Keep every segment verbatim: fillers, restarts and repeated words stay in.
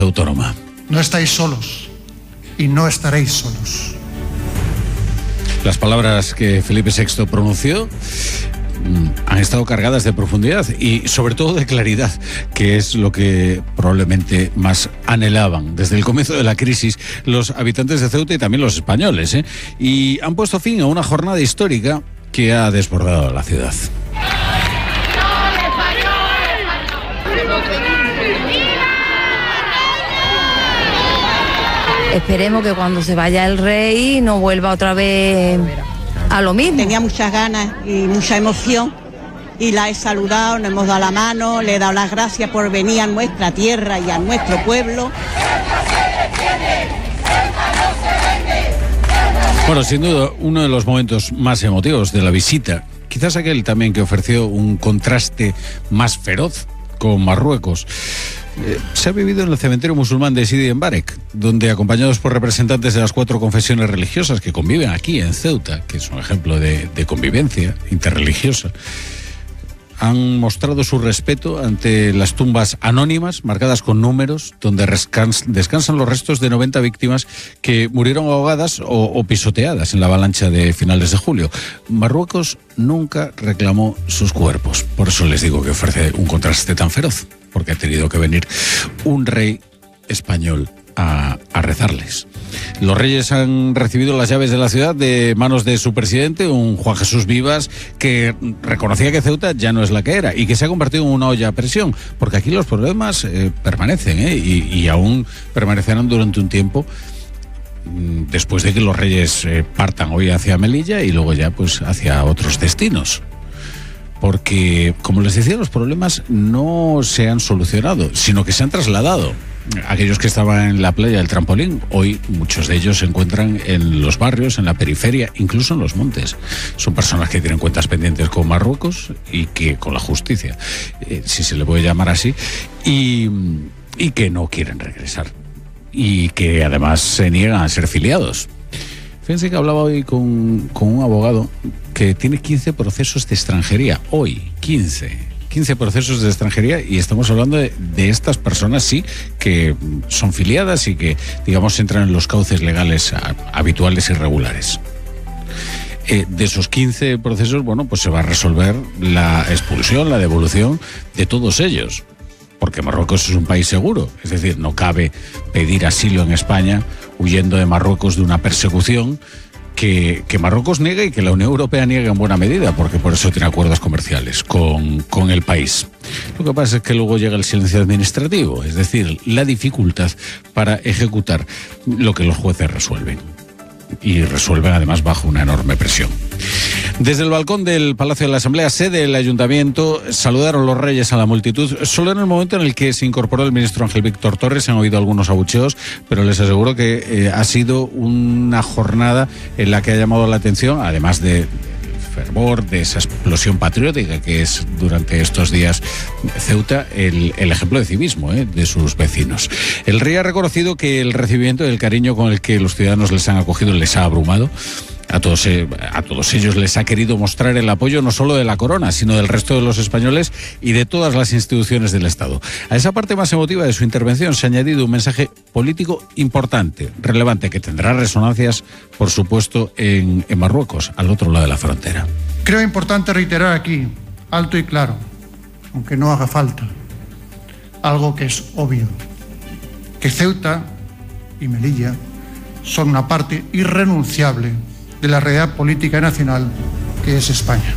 autónoma. No estáis solos y no estaréis solos. Las palabras que Felipe sexto pronunció han estado cargadas de profundidad y sobre todo de claridad, que es lo que probablemente más anhelaban desde el comienzo de la crisis los habitantes de Ceuta y también los españoles, ¿eh? Y han puesto fin a una jornada histórica que ha desbordado la ciudad. Esperemos que cuando se vaya el rey no vuelva otra vez a lo mismo. Tenía muchas ganas y mucha emoción y la he saludado, nos hemos dado la mano, le he dado las gracias por venir a nuestra tierra y a nuestro pueblo. Bueno, sin duda, uno de los momentos más emotivos de la visita, quizás aquel también que ofreció un contraste más feroz con Marruecos, eh, se ha vivido en el cementerio musulmán de Sidi Mbarek, donde, acompañados por representantes de las cuatro confesiones religiosas que conviven aquí en Ceuta, que es un ejemplo de, de convivencia interreligiosa, han mostrado su respeto ante las tumbas anónimas, marcadas con números, donde rescans- descansan los restos de noventa víctimas que murieron ahogadas o, o pisoteadas en la avalancha de finales de julio. Marruecos nunca reclamó sus cuerpos. Por eso les digo que ofrece un contraste tan feroz, porque ha tenido que venir un rey español a, a rezarles. Los reyes han recibido las llaves de la ciudad de manos de su presidente, un Juan Jesús Vivas, que reconocía que Ceuta ya no es la que era y que se ha convertido en una olla a presión, porque aquí los problemas eh, permanecen ¿eh? y, y aún permanecerán durante un tiempo, después de que los reyes eh, partan hoy hacia Melilla y luego ya pues hacia otros destinos. Porque, como les decía, los problemas no se han solucionado, sino que se han trasladado. Aquellos que estaban en la playa del Trampolín, hoy muchos de ellos se encuentran en los barrios, en la periferia, incluso en los montes. Son personas que tienen cuentas pendientes con Marruecos y que con la justicia, eh, si se le puede llamar así, y, y que no quieren regresar. Y que además se niegan a ser filiados. Fíjense que hablaba hoy con, con un abogado que tiene quince procesos de extranjería. Hoy, quince. quince procesos de extranjería, y estamos hablando de, de estas personas, sí, que son filiadas y que, digamos, entran en los cauces legales a, habituales y regulares. Eh, de esos quince procesos, bueno, pues se va a resolver la expulsión, la devolución de todos ellos. Porque Marruecos es un país seguro, es decir, no cabe pedir asilo en España huyendo de Marruecos de una persecución que, que Marruecos niega y que la Unión Europea niega en buena medida, porque por eso tiene acuerdos comerciales con, con el país. Lo que pasa es que luego llega el silencio administrativo, es decir, la dificultad para ejecutar lo que los jueces resuelven. Y resuelven además bajo una enorme presión. Desde el balcón del Palacio de la Asamblea, sede del Ayuntamiento, saludaron los reyes a la multitud. Solo en el momento en el que se incorporó el ministro Ángel Víctor Torres se han oído algunos abucheos, pero les aseguro que eh, ha sido una jornada en la que ha llamado la atención, además de fervor, de esa explosión patriótica que es durante estos días Ceuta, el, el ejemplo de civismo ¿eh? de sus vecinos. El rey ha reconocido que el recibimiento y el cariño con el que los ciudadanos les han acogido les ha abrumado. A todos, eh, a todos ellos les ha querido mostrar el apoyo no solo de la corona, sino del resto de los españoles y de todas las instituciones del Estado. A esa parte más emotiva de su intervención se ha añadido un mensaje político importante, relevante, que tendrá resonancias, por supuesto, en, en Marruecos, al otro lado de la frontera. Creo importante reiterar aquí, alto y claro, aunque no haga falta, algo que es obvio, que Ceuta y Melilla son una parte irrenunciable de la realidad política nacional que es España.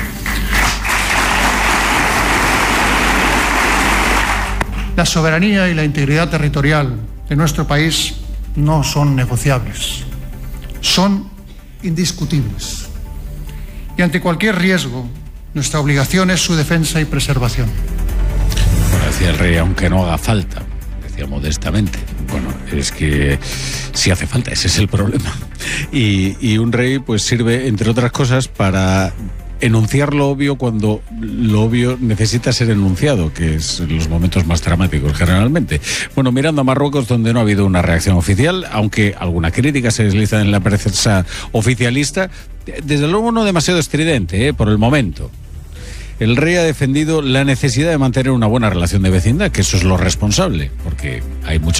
La soberanía y la integridad territorial de nuestro país no son negociables, son indiscutibles. Y ante cualquier riesgo, nuestra obligación es su defensa y preservación. Bueno, decía el rey, aunque no haga falta, decía modestamente. Bueno, es que sí hace falta, ese es el problema. Y, y un rey pues sirve, entre otras cosas, para enunciar lo obvio cuando lo obvio necesita ser enunciado, que es en los momentos más dramáticos generalmente. Bueno, mirando a Marruecos, donde no ha habido una reacción oficial, aunque alguna crítica se desliza en la prensa oficialista, desde luego no demasiado estridente, ¿eh? por el momento. El rey ha defendido la necesidad de mantener una buena relación de vecindad, que eso es lo responsable, porque hay muchos